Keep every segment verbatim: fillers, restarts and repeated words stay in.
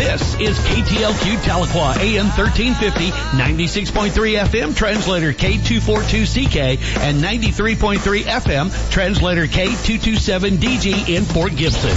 This is K T L Q Tahlequah, A M thirteen fifty, ninety-six point three F M, translator K two forty-two C K, and ninety-three point three F M, translator K two twenty-seven D G in Fort Gibson.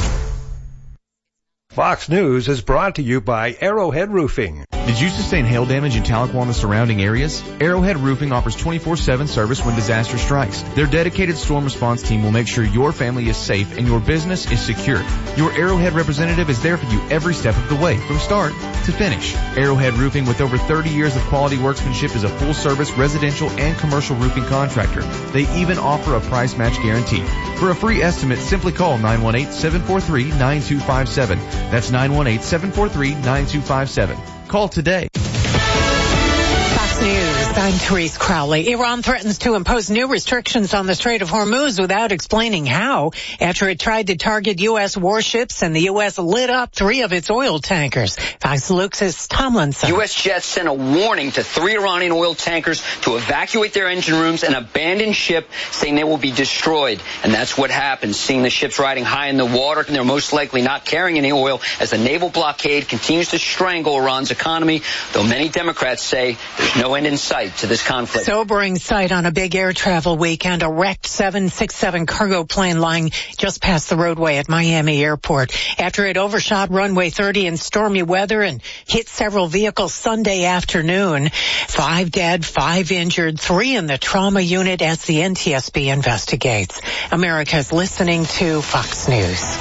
Fox News is brought to you by Arrowhead Roofing. Did you sustain hail damage in Tahlequah and the surrounding areas? Arrowhead Roofing offers twenty-four seven service when disaster strikes. Their dedicated storm response team will make sure your family is safe and your business is secure. Your Arrowhead representative is there for you every step of the way, from start to finish. Arrowhead Roofing, with over thirty years of quality workmanship, is a full-service residential and commercial roofing contractor. They even offer a price match guarantee. For a free estimate, simply call nine one eight, seven four three, nine two five seven. That's nine one eight, seven four three, nine two five seven. Call today. Fox News, I'm Therese Crowley. Iran threatens to impose new restrictions on the Strait of Hormuz without explaining how, after it tried to target U S warships and the U S lit up three of its oil tankers. Fox Luke's Tomlinson. U S jets sent a warning to three Iranian oil tankers to evacuate their engine rooms and abandon ship, saying they will be destroyed. And that's what happened. Seeing the ships riding high in the water, and they're most likely not carrying any oil as the naval blockade continues to strangle Iran's economy, though many Democrats say there's no end in sight to this conflict. Sobering sight on a big air travel weekend. A wrecked seven sixty-seven cargo plane lying just past the roadway at Miami Airport after it overshot runway thirty in stormy weather and hit several vehicles Sunday afternoon. Five dead, five injured, three in the trauma unit as the N T S B investigates. America's listening to Fox News.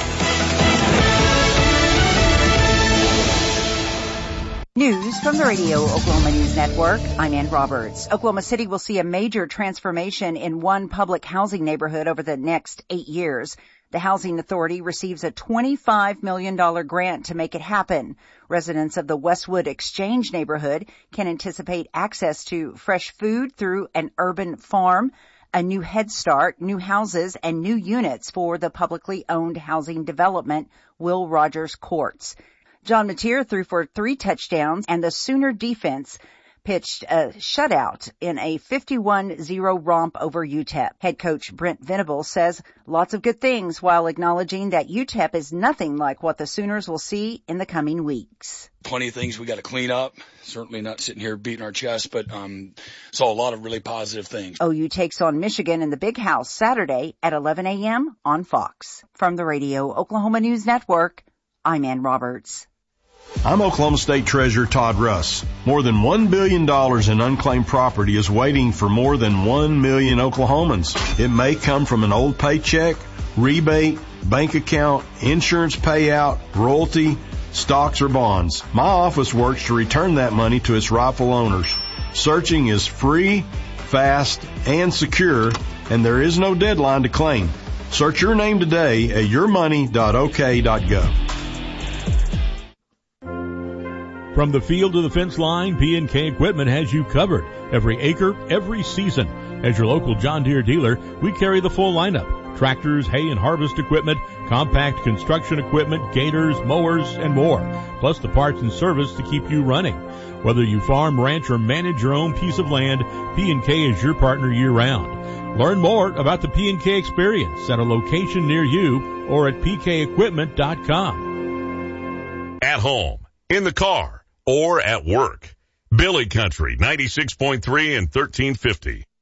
News from the Radio Oklahoma News Network. I'm Ann Roberts. Oklahoma City will see a major transformation in one public housing neighborhood over the next eight years. The Housing Authority receives a twenty-five million dollars grant to make it happen. Residents of the Westwood Exchange neighborhood can anticipate access to fresh food through an urban farm, a new Head Start, new houses, and new units for the publicly owned housing development, Will Rogers Courts. John Mateer threw for three touchdowns, and the Sooner defense pitched a shutout in a fifty-one zero romp over U T E P. Head coach Brent Venable says lots of good things while acknowledging that U T E P is nothing like what the Sooners will see in the coming weeks. Plenty of things we got to clean up. Certainly not sitting here beating our chest, but um saw a lot of really positive things. O U takes on Michigan in the Big House Saturday at eleven a.m. on Fox. From the Radio Oklahoma News Network, I'm Ann Roberts. I'm Oklahoma State Treasurer Todd Russ. More than one billion dollars in unclaimed property is waiting for more than one million Oklahomans. It may come from an old paycheck, rebate, bank account, insurance payout, royalty, stocks, or bonds. My office works to return that money to its rightful owners. Searching is free, fast, and secure, and there is no deadline to claim. Search your name today at your money dot o k dot gov. From the field to the fence line, P and K Equipment has you covered. Every acre, every season. As your local John Deere dealer, we carry the full lineup. Tractors, hay and harvest equipment, compact construction equipment, gators, mowers, and more. Plus the parts and service to keep you running. Whether you farm, ranch, or manage your own piece of land, P and K is your partner year-round. Learn more about the P and K experience at a location near you or at p k equipment dot com. At home, in the car, or at work. Billy Country, ninety-six point three and thirteen fifty.